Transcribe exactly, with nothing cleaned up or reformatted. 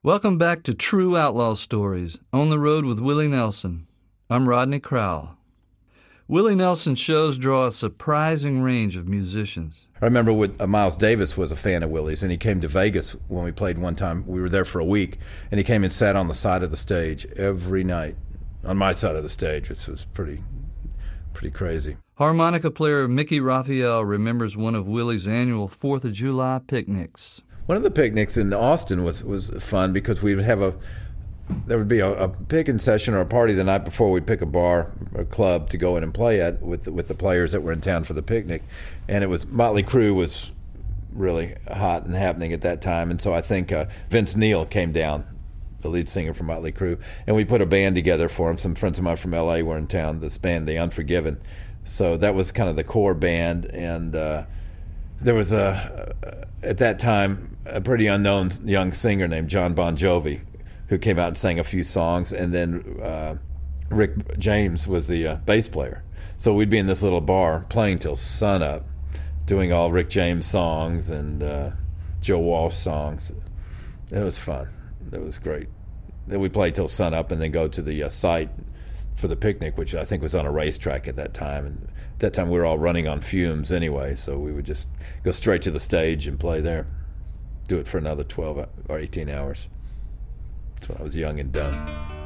Welcome back to True Outlaw Stories, On the Road with Willie Nelson. I'm Rodney Crowell. Willie Nelson shows draw a surprising range of musicians. I remember when, uh, Miles Davis was a fan of Willie's, and he came to Vegas when we played one time. We were there for a week, and he came and sat on the side of the stage every night, on my side of the stage, which was pretty, pretty crazy. Harmonica player Mickey Raphael remembers one of Willie's annual fourth of July picnics. One of the picnics in Austin was, was fun because we would have a, there would be a, a picking session or a party the night before. We'd pick a bar or club to go in and play at with the, with the players that were in town for the picnic. And it was, Motley Crue was really hot and happening at that time. And so I think uh, Vince Neil came down, the lead singer from Motley Crue, and we put a band together for him. Some friends of mine from L A were in town, this band, The Unforgiven. So that was kind of the core band. And uh, there was, a, at that time, a pretty unknown young singer named John Bon Jovi who came out and sang a few songs, and then uh, Rick James was the uh, bass player. So we'd be in this little bar playing till sunup, doing all Rick James songs and uh, Joe Walsh songs. It was fun. It was great. Then we played till sunup and then go to the uh, site for the picnic, which I think was on a racetrack at that time. And at that time we were all running on fumes anyway, so we would just go straight to the stage and play there. Do it for another twelve or eighteen hours. That's when I was young and dumb.